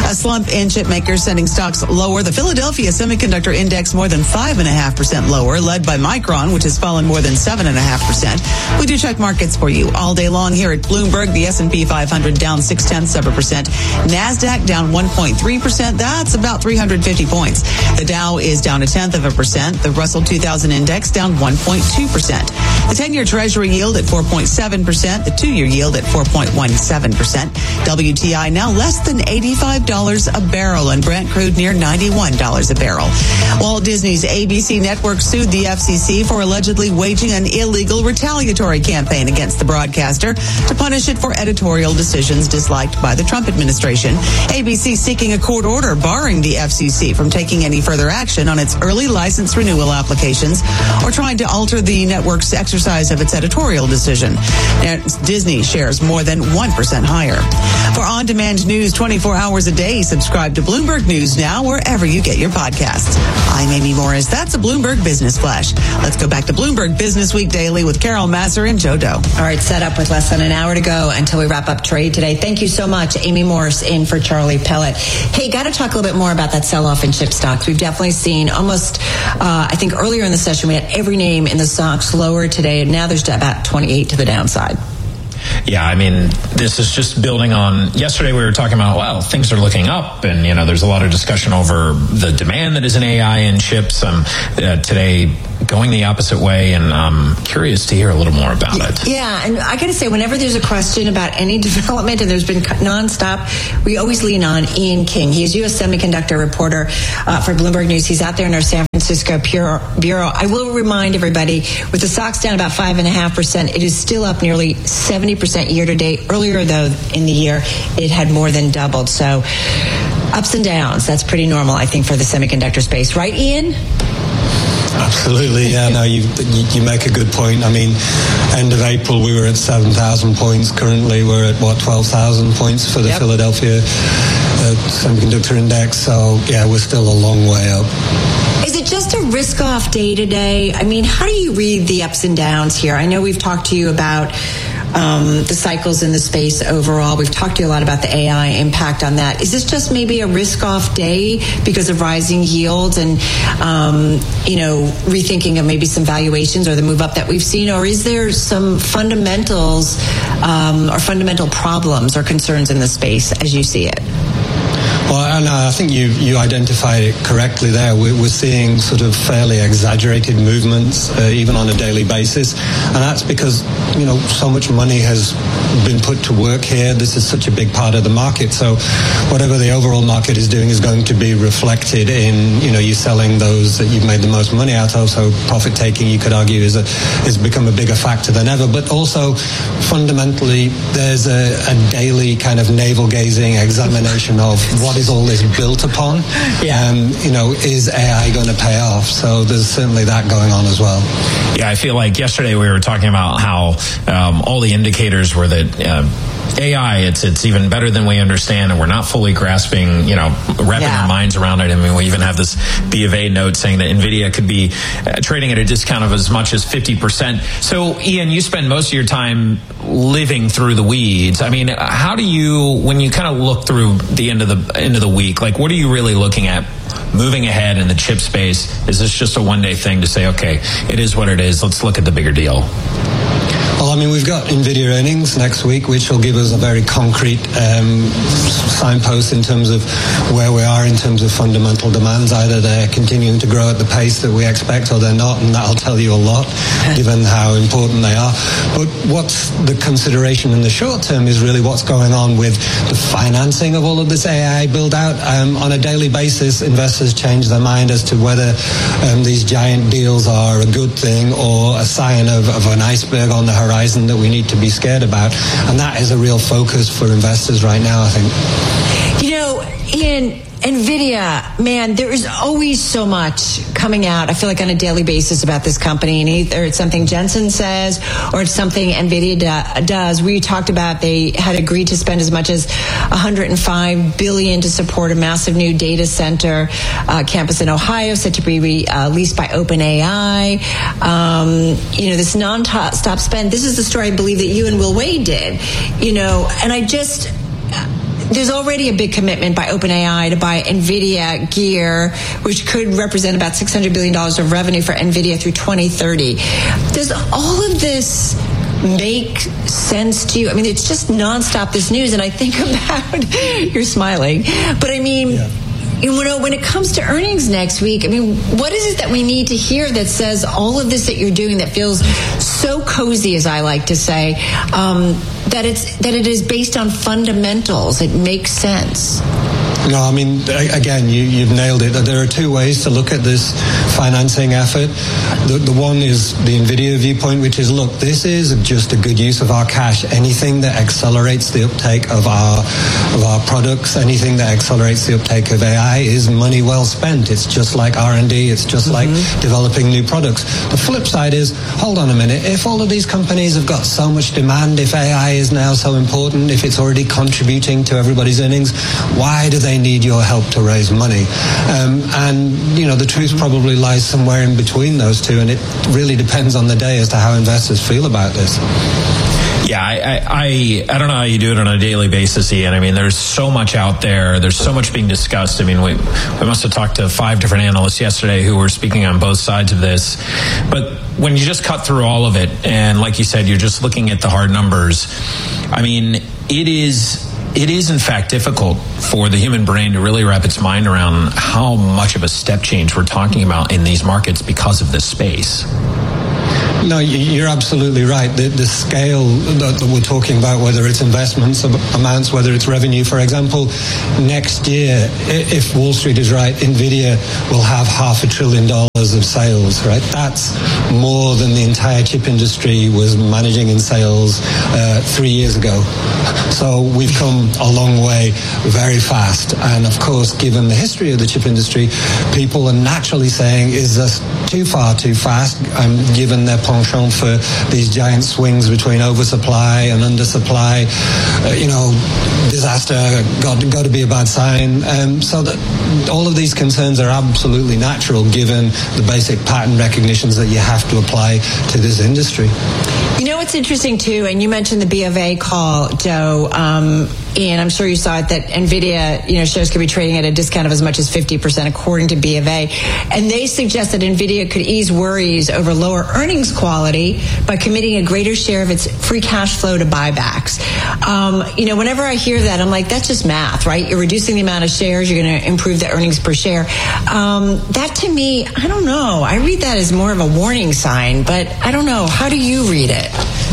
A slump in chip makers sending stocks lower. The Philadelphia Semiconductor Index more than five point five percent lower, led by Micron, which has fallen more than seven point five percent. We do check markets for you all day long here at Bloomberg. The S and P five hundred down six tenths of a percent. NASDAQ down one point three percent. That's about three hundred fifty points. The Dow is down a tenth of a percent. The Russell two thousand Index down one point two percent. The ten-year Treasury yield at four point seven percent. The two-year yield at four point one seven percent. W T I now less than eighty-five dollars a barrel, and Brent crude near ninety-one dollars a barrel. Walt Disney's A B C network sued the F C C for allegedly waging an illegal retaliatory campaign against the broadcaster to punish it for editorial decisions disliked by the Trump administration. A B C seeking a court order barring the F C C from taking any further action on its early license renewal applications or trying to alter the network's exercise of its editorial decision. Disney shares more than one percent higher. For on-demand news twenty-four hours a day, subscribe to Bloomberg News Now wherever you get your podcasts. I'm Amy Morris. That's a Bloomberg Business Flash. Let's go back to Bloomberg Business Week Daily with Carol Masser and Joe Doe. All right, set up with less than an hour to go until we wrap up trade today. Thank you so much, Amy Morris, in for Charlie Pellet. Hey, got to talk a little bit more about that sell-off in chip stocks. We've definitely seen almost, uh, I think earlier in the session, we had every name in the stocks lower today, and now there's about twenty-eight to the downside. Yeah, I mean, this is just building on, yesterday we were talking about, well, things are looking up, and, you know, there's a lot of discussion over the demand that is in A I and chips. Um, uh, today, going the opposite way, and I'm curious to hear a little more about it. Yeah, and I got to say, whenever there's a question about any development, and there's been nonstop, we always lean on Ian King. He's U S semiconductor reporter uh, for Bloomberg News. He's out there in our San Francisco bureau. I will remind everybody, with the stocks down about five point five percent, it is still up nearly seventy percent year to date. Earlier, though, in the year, it had more than doubled. So ups and downs, that's pretty normal, I think, for the semiconductor space. Right, Ian? Absolutely, yeah. No, you you make a good point. I mean, end of April we were at seven thousand points. Currently, we're at what twelve thousand points for the yep. Philadelphia uh, Semiconductor Index. So yeah, we're still a long way up. Is it just a risk-off day today? I mean, how do you read the ups and downs here? I know we've talked to you about um, the cycles in the space overall. We've talked to you a lot about the A I impact on that. Is this just maybe a risk-off day because of rising yields and, um, you know, rethinking of maybe some valuations or the move up that we've seen? Or is there some fundamentals um, or fundamental problems or concerns in the space as you see it? Well, no, I think you, you identified it correctly there. We're, we're seeing sort of fairly exaggerated movements, uh, even on a daily basis. And that's because, you know, so much money has been put to work here. This is such a big part of the market. So whatever the overall market is doing is going to be reflected in, you know, you selling those that you've made the most money out of. So profit taking, you could argue, is a, is become a bigger factor than ever. But also, fundamentally, there's a, a daily kind of navel-gazing examination of what is all this built upon? Yeah. Um, you know, is A I going to pay off? So there's certainly that going on as well. Yeah, I feel like yesterday we were talking about how um, all the indicators were that uh, A I, it's it's even better than we understand, and we're not fully grasping, you know, wrapping yeah. our minds around it. I mean, we even have this B of A note saying that NVIDIA could be uh, trading at a discount of as much as fifty percent. So, Ian, you spend most of your time living through the weeds. I mean, how do you, when you kind of look through the end of the end of the week, like what are you really looking at moving ahead in the chip space? Is this just a one-day thing to say, okay, it is what it is, let's look at the bigger deal? Well, I mean, we've got NVIDIA earnings next week, which will give us a very concrete um, signpost in terms of where we are in terms of fundamental demands. Either they're continuing to grow at the pace that we expect or they're not, and that'll tell you a lot, given how important they are. But what's the consideration in the short term is really what's going on with the financing of all of this A I build-out. Um, on a daily basis, investors change their mind as to whether um, these giant deals are a good thing or a sign of, of an iceberg on the horizon. horizon that we need to be scared about, and that is a real focus for investors right now, I think. You know, Ian, NVIDIA, man, there is always so much coming out, I feel like on a daily basis about this company, and either it's something Jensen says or it's something NVIDIA do, does. We talked about they had agreed to spend as much as one hundred five billion dollars to support a massive new data center uh, campus in Ohio, set to be re, uh, leased by OpenAI. Um, you know, this non-stop spend, this is the story I believe that you and Will Wade did, you know, and I just... there's already a big commitment by OpenAI to buy NVIDIA gear, which could represent about six hundred billion dollars of revenue for NVIDIA through twenty thirty. Does all of this make sense to you? I mean, it's just nonstop, this news, and I think about, you're smiling, but I mean, yeah. You know, when it comes to earnings next week, I mean, what is it that we need to hear that says all of this that you're doing that feels so cozy, as I like to say, um, that it's that it is based on fundamentals? It makes sense. No, I mean, again, you, you've nailed it. There are two ways to look at this financing effort. The, the one is the NVIDIA viewpoint, which is, look, this is just a good use of our cash. Anything that accelerates the uptake of our of our products, anything that accelerates the uptake of A I is money well spent. It's just like R and D. It's just mm-hmm. like developing new products. The flip side is, hold on a minute, if all of these companies have got so much demand, if A I is now so important, if it's already contributing to everybody's earnings, why do they need your help to raise money? Um, and, you know, the truth probably lies somewhere in between those two, and it really depends on the day as to how investors feel about this. Yeah, I, I, I don't know how you do it on a daily basis, Ian. I mean, there's so much out there. There's so much being discussed. I mean, we, we must have talked to five different analysts yesterday who were speaking on both sides of this. But when you just cut through all of it, and like you said, you're just looking at the hard numbers, I mean, it is... It is, in fact, difficult for the human brain to really wrap its mind around how much of a step change we're talking about in these markets because of this space. No, you're absolutely right. The, the scale that, that we're talking about, whether it's investments amounts, whether it's revenue, for example, next year, if Wall Street is right, NVIDIA will have half a trillion dollars of sales, right? That's more than the entire chip industry was managing in sales uh, three years ago. So we've come a long way very fast. And of course, given the history of the chip industry, people are naturally saying, is this too far, too fast? Um, given their penchant for these giant swings between oversupply and undersupply, uh, you know, disaster got, got to be a bad sign. Um, so that all of these concerns are absolutely natural given the basic pattern recognitions that you have to apply to this industry. You know, it's interesting, too, and you mentioned the B of A call, Joe, um, Ian, I'm sure you saw it, that NVIDIA, you know, shares could be trading at a discount of as much as fifty percent, according to B of A. And they suggest that NVIDIA could ease worries over lower earnings quality by committing a greater share of its free cash flow to buybacks. Um, you know, whenever I hear that, I'm like, that's just math, right? You're reducing the amount of shares, you're going to improve the earnings per share. Um, that, to me, I don't know. I read that as more of a warning sign, but I don't know. How do you read it?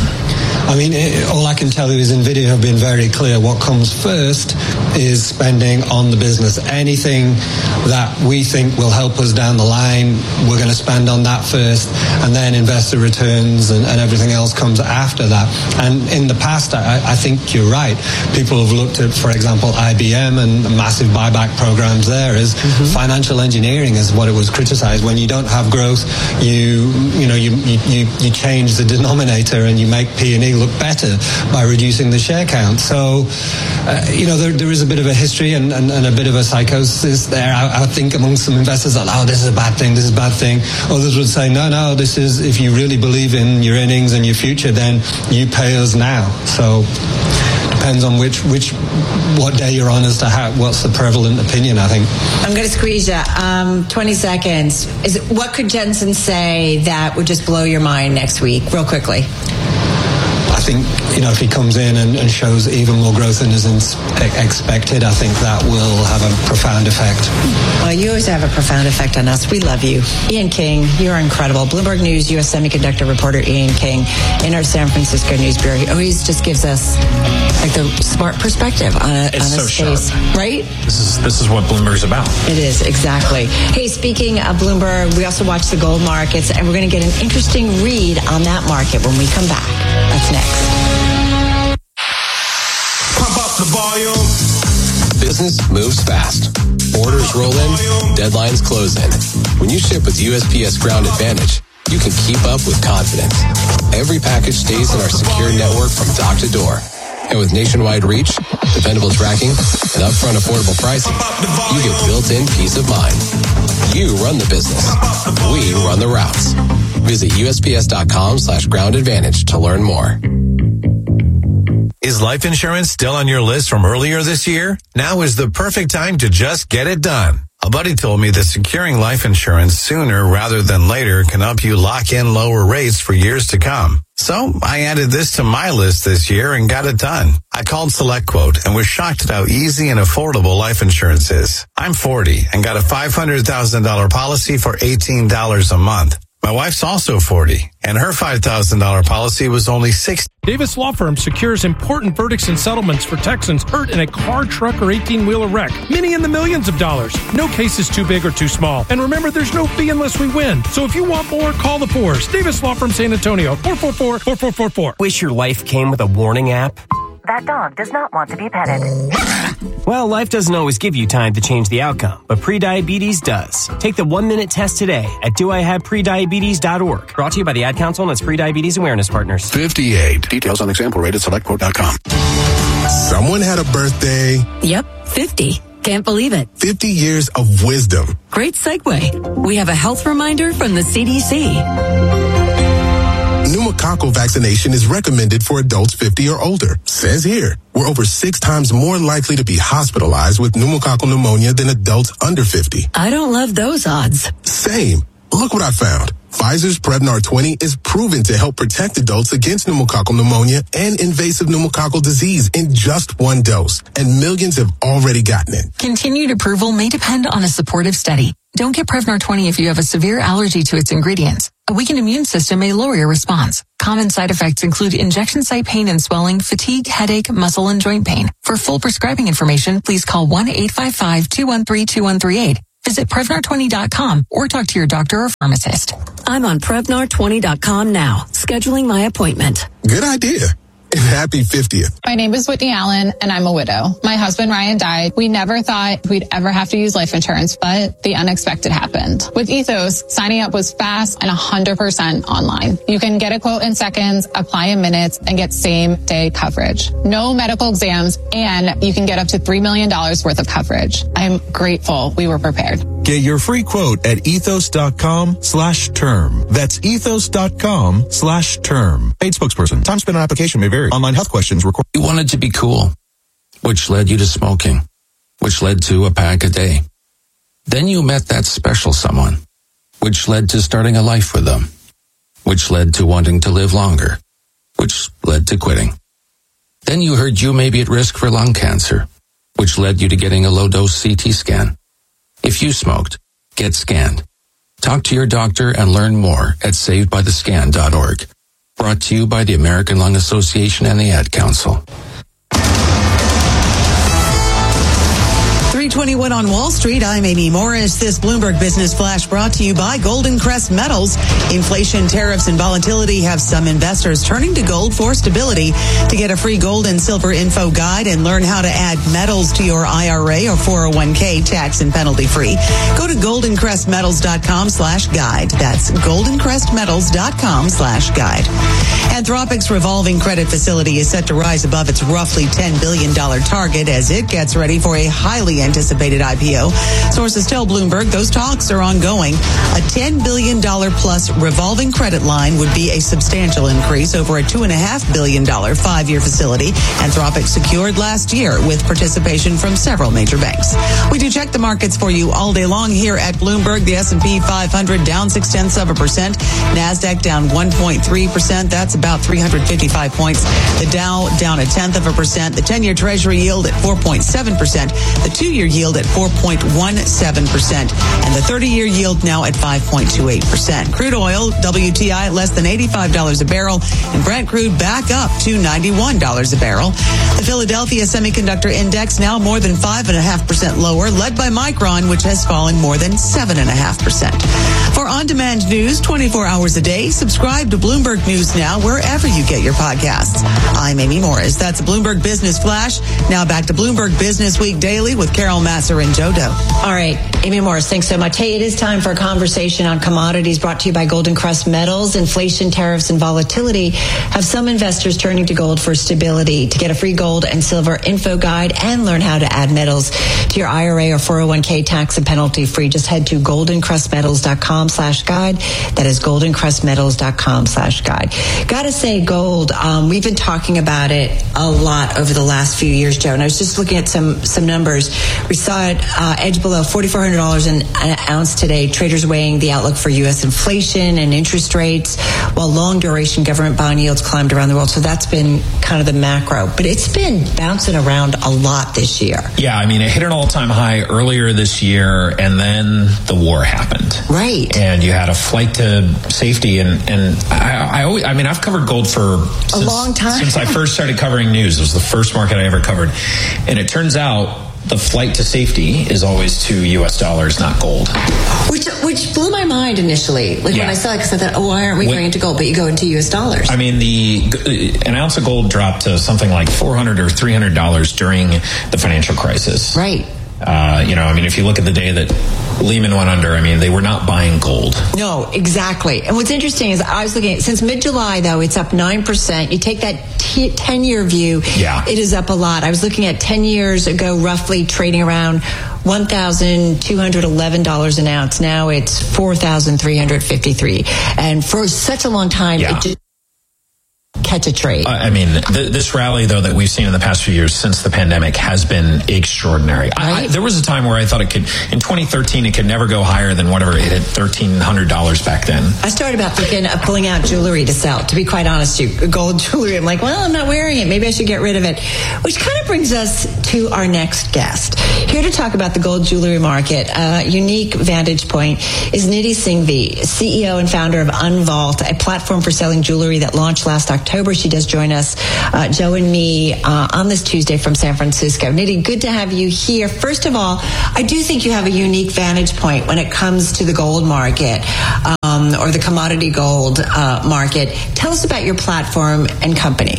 I mean, it, all I can tell you is NVIDIA have been very clear. What comes first is spending on the business. Anything that we think will help us down the line, we're going to spend on that first, and then investor returns and, and everything else comes after that. And in the past, I, I think you're right. People have looked at, for example, I B M and massive buyback programs there as mm-hmm. financial engineering is what it was criticized. When you don't have growth, you you know you you, you change the denominator and you make P and E look better by reducing the share count. So, uh, you know, there, there is a bit of a history and, and, and a bit of a psychosis there, I, I think, among some investors that, oh, this is a bad thing, this is a bad thing. Others would say, no, no, this is, if you really believe in your earnings and your future, then you pay us now. So, depends on which, which, what day you're on as to how, what's the prevalent opinion, I think. I'm going to squeeze you. Um, twenty seconds. Is it, what could Jensen say that would just blow your mind next week, real quickly? I think, you know, if he comes in and, and shows even more growth than is expected, I think that will have a profound effect. Well, you always have a profound effect on us. We love you. Ian King, you're incredible. Bloomberg News U S semiconductor reporter Ian King in our San Francisco News Bureau. He always just gives us like the smart perspective on a, it's on a so space, sharp. Right? This is this is what Bloomberg's about. It is, exactly. Hey, speaking of Bloomberg, we also watch the gold markets, and we're going to get an interesting read on that market when we come back. That's next. Pump up the volume. Business moves fast. Orders roll in, deadlines close in. When you ship with U S P S Ground Advantage, you can keep up with confidence. Every package stays in our secure network from dock to door. And with nationwide reach, dependable tracking, and upfront affordable pricing, you get built-in peace of mind. You run the business. We run the routes. Visit U S P S dot com slash ground advantage to learn more. Is Is life insurance still on your list from earlier this year? Now is the perfect time to just get it done. A buddy told me that securing life insurance sooner rather than later can help you lock in lower rates for years to come. So I added this to my list this year and got it done. I called SelectQuote and was shocked at how easy and affordable life insurance is. I'm forty and got a five hundred thousand dollars policy for eighteen dollars a month. My wife's also forty, and her five thousand dollars policy was only six dollars. Davis Law Firm secures important verdicts and settlements for Texans hurt in a car, truck, or eighteen-wheeler wreck. Many in the millions of dollars. No case is too big or too small. And remember, there's no fee unless we win. So if you want more, call the Fours. Davis Law Firm San Antonio, four four four, four four four four. Wish your life came with a warning app? That dog does not want to be petted. Well, life doesn't always give you time to change the outcome, but prediabetes does. Take the one-minute test today at do I have prediabetes dot org. Brought to you by the Ad Council and its Prediabetes Awareness Partners. fifty-eight. Details on example rate at select quote dot com. Someone had a birthday. Yep, fifty. Can't believe it. fifty years of wisdom. Great segue. We have a health reminder from the C D C. Pneumococcal vaccination is recommended for adults fifty or older. Says here, we're over six times more likely to be hospitalized with pneumococcal pneumonia than adults under fifty. I don't love those odds. Same. Look what I found. Pfizer's Prevnar twenty is proven to help protect adults against pneumococcal pneumonia and invasive pneumococcal disease in just one dose, and millions have already gotten it. Continued approval may depend on a supportive study. Don't get Prevnar twenty if you have a severe allergy to its ingredients. A weakened immune system may lower your response. Common side effects include injection site pain and swelling, fatigue, headache, muscle, and joint pain. For full prescribing information, please call one eight five five, two one three, two one three eight. Visit Prevnar twenty dot com or talk to your doctor or pharmacist. I'm on Prevnar twenty dot com now, scheduling my appointment. Good idea. And happy fiftieth. My name is Whitney Allen, and I'm a widow. My husband, Ryan, died. We never thought we'd ever have to use life insurance, but the unexpected happened. With Ethos, signing up was fast and one hundred percent online. You can get a quote in seconds, apply in minutes, and get same-day coverage. No medical exams, and you can get up to three million dollars worth of coverage. I'm grateful we were prepared. Get your free quote at ethos.com slash term. That's ethos.com slash term. Paid spokesperson. Time spent on application may vary. Online health questions required. You wanted to be cool, which led you to smoking, which led to a pack a day. Then you met that special someone, which led to starting a life with them, which led to wanting to live longer, which led to quitting. Then you heard you may be at risk for lung cancer, which led you to getting a low-dose C T scan. If you smoked, get scanned. Talk to your doctor and learn more at saved by the scan dot org. Brought to you by the American Lung Association and the Ad Council. three twenty-one on Wall Street. I'm Amy Morris. This Bloomberg Business Flash brought to you by Golden Crest Metals. Inflation, tariffs, and volatility have some investors turning to gold for stability. To get a free gold and silver info guide and learn how to add metals to your I R A or four oh one k tax and penalty free, go to goldencrestmetals.com slash guide. That's goldencrestmetals.com slash guide. Anthropic's revolving credit facility is set to rise above its roughly ten billion dollars target as it gets ready for a highly anticipated I P O. Sources tell Bloomberg those talks are ongoing. A ten billion dollars plus revolving credit line would be a substantial increase over a two point five billion dollars five-year facility Anthropic secured last year with participation from several major banks. We do check the markets for you all day long here at Bloomberg. The S and P five hundred down six tenths of a percent. NASDAQ down one point three percent. That's about three hundred fifty-five points. The Dow down a tenth of a percent. The ten-year Treasury yield at four point seven percent. The two-year yield at four point one seven percent. And the thirty-year yield now at five point two eight percent. Crude oil, W T I, less than eighty-five dollars a barrel. And Brent crude back up to ninety-one dollars a barrel. The Philadelphia Semiconductor Index now more than five point five percent lower, led by Micron, which has fallen more than seven point five percent. For on-demand news twenty-four hours a day, subscribe to Bloomberg News Now wherever you get your podcasts. I'm Amy Morris. That's Bloomberg Business Flash. Now back to Bloomberg Business Week Daily with Carol Masser and Joe Do. All right. Amy Morris, thanks so much. Hey, it is time for a conversation on commodities brought to you by Golden Crest Metals. Inflation, tariffs, and volatility have some investors turning to gold for stability. To get a free gold and silver info guide and learn how to add metals to your I R A or four oh one k tax and penalty free, just head to goldencrestmetals.com slash guide. That is goldencrestmetals.com slash guide. Gotta say, gold, um, we've been talking about it a lot over the last few years, Joe, and I was just looking at some, some numbers. We saw it uh, edge below four thousand four hundred dollars an, an ounce today. Traders weighing the outlook for U S inflation and interest rates, while long duration government bond yields climbed around the world. So that's been kind of the macro, but it's been bouncing around a lot this year. Yeah, I mean, it hit an all-time high earlier this year, and then the war happened. Right. And you had a flight to safety, and and I, I always, I mean, I've covered gold for since, a long time since I first started covering news. It was the first market I ever covered, and it turns out the flight to safety is always to U S dollars, not gold. Which which blew my mind initially. Like yeah. when I saw it, because I thought, oh, why aren't we when, going into gold? But you go into U S dollars. I mean, the an ounce of gold dropped to something like four hundred dollars or three hundred dollars during the financial crisis. Right. Uh, you know, I mean, if you look at the day that Lehman went under, I mean, they were not buying gold. No, exactly. And what's interesting is I was looking at, since mid-July, though, it's up nine percent. You take that ten-year view, yeah. it is up a lot. I was looking at ten years ago, roughly trading around one thousand two hundred eleven dollars an ounce. Now it's four thousand three hundred fifty-three dollars. And for such a long time, yeah. it just catch a trade. Uh, I mean, th- this rally, though, that we've seen in the past few years since the pandemic has been extraordinary. Right? I, I, there was a time where I thought it could, in twenty thirteen, it could never go higher than whatever it hit thirteen hundred dollars back then. I started about thinking of pulling out jewelry to sell, to be quite honest with you. Gold jewelry. I'm like, well, I'm not wearing it. Maybe I should get rid of it. Which kind of brings us to our next guest. Here to talk about the gold jewelry market, a uh, unique vantage point, is Nidhi Singhvi, C E O and founder of Unvault, a platform for selling jewelry that launched last October. She does join us, uh, Joe and me, uh, on this Tuesday from San Francisco. Nidhi, good to have you here. First of all, I do think you have a unique vantage point when it comes to the gold market, um, or the commodity gold uh, market. Tell us about your platform and company.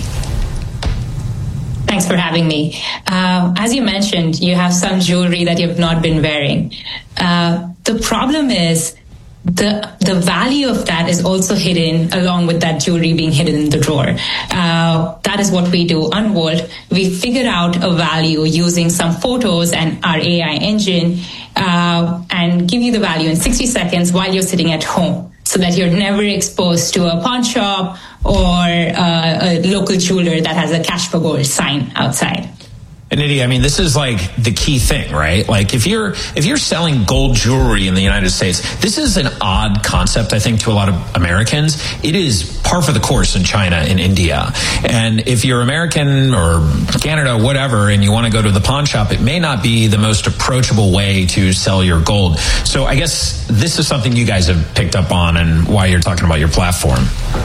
Thanks for having me. Uh, as you mentioned, you have some jewelry that you have not been wearing. Uh, the problem is the the value of that is also hidden along with that jewelry being hidden in the drawer. Uh, that is what we do. Unvault, we figure out a value using some photos and our A I engine, uh, and give you the value in sixty seconds while you're sitting at home, so that you're never exposed to a pawn shop or uh, a local jeweler that has a cash for gold sign outside. And Nidhi, I mean, this is like the key thing, right? Like if you're if you're selling gold jewelry in the United States, this is an odd concept, I think, to a lot of Americans. It is par for the course in China, in India. And if you're American or Canada, whatever, and you want to go to the pawn shop, it may not be the most approachable way to sell your gold. So I guess this is something you guys have picked up on and why you're talking about your platform.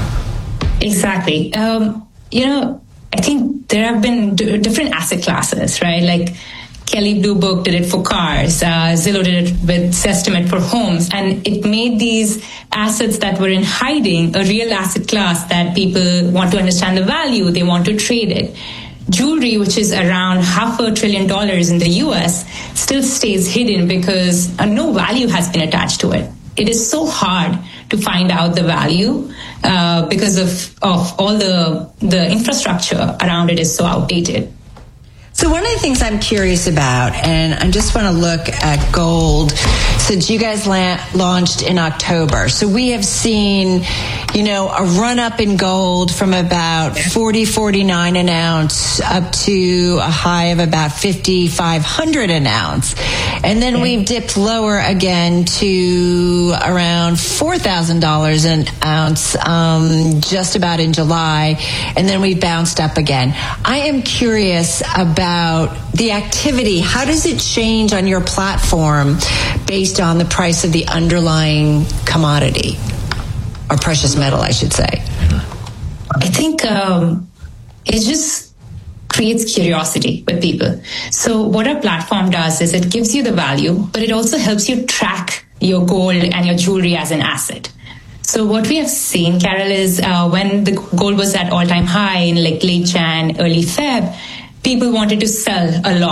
Exactly. Um, you know, I think there have been d- different asset classes, right? Like Kelly Blue Book did it for cars, uh, Zillow did it with Zestimate for homes, and it made these assets that were in hiding a real asset class that people want to understand the value, they want to trade it. Jewelry, which is around half a trillion dollars in the U S, still stays hidden because uh, no value has been attached to it. It is so hard to find out the value uh, because of, of all the the infrastructure around it is so outdated. So one of the things I'm curious about, and I just want to look at gold, since you guys la- launched in October. So we have seen, you know, a run up in gold from about forty, forty-nine an ounce up to a high of about fifty-five hundred an ounce. And then we've dipped lower again to around four thousand dollars an ounce, um, just about in July. And then we bounced up again. I am curious about the activity. How does it change on your platform based on the price of the underlying commodity, or precious metal, I should say? I think um, it just creates curiosity with people. So what our platform does is it gives you the value, but it also helps you track your gold and your jewelry as an asset. So what we have seen, Carol, is uh, when the gold was at all-time high in like late Jan, early Feb, people wanted to sell a lot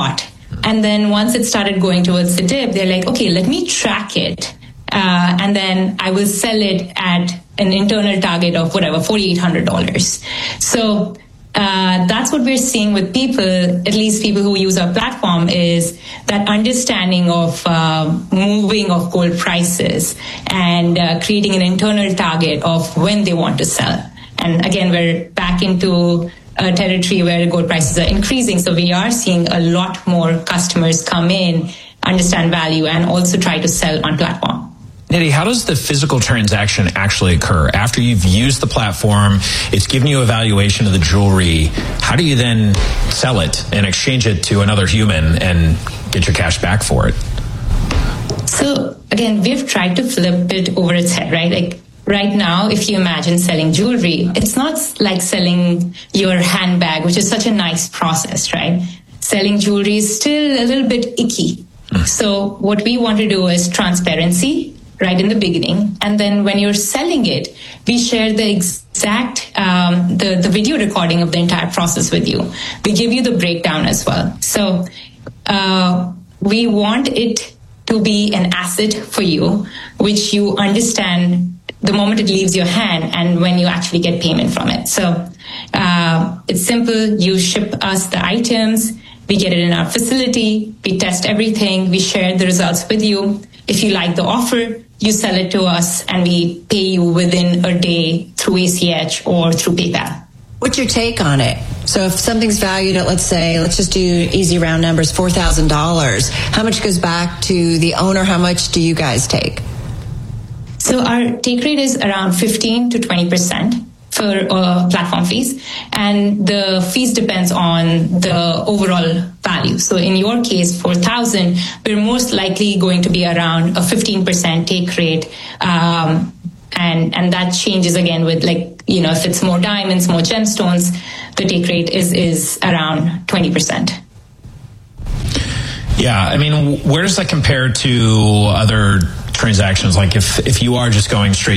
And then once it started going towards the dip, they're like, okay, let me track it. Uh, and then I will sell it at an internal target of whatever, four thousand eight hundred dollars. So uh, that's what we're seeing with people, at least people who use our platform, is that understanding of uh, moving of gold prices and uh, creating an internal target of when they want to sell. And again, we're back into a territory where gold prices are increasing. So we are seeing a lot more customers come in, understand value, and also try to sell on platform. Nidhi, how does the physical transaction actually occur? After you've used the platform, it's given you a valuation of the jewelry. How do you then sell it and exchange it to another human and get your cash back for it? So again, we've tried to flip it over its head, right? Like right now, if you imagine selling jewelry, it's not like selling your handbag, which is such a nice process, right? Selling jewelry is still a little bit icky. Mm. So what we want to do is transparency right in the beginning. And then when you're selling it, we share the exact, um, the, the video recording of the entire process with you. We give you the breakdown as well. So uh, we want it to be an asset for you, which you understand the moment it leaves your hand and when you actually get payment from it. So uh, it's simple. You ship us the items. We get it in our facility. We test everything. We share the results with you. If you like the offer, you sell it to us and we pay you within a day through A C H or through PayPal. What's your take on it? So if something's valued at, let's say, let's just do easy round numbers, four thousand dollars, how much goes back to the owner? How much do you guys take? So our take rate is around fifteen to twenty percent for uh, platform fees. And the fees depends on the overall value. So in your case, four thousand, we're most likely going to be around a fifteen percent take rate. Um, and, and that changes again with, like, you know, if it's more diamonds, more gemstones, the take rate is, is around twenty percent. Yeah. I mean, where does that compare to other transactions? Like if, if you are just going straight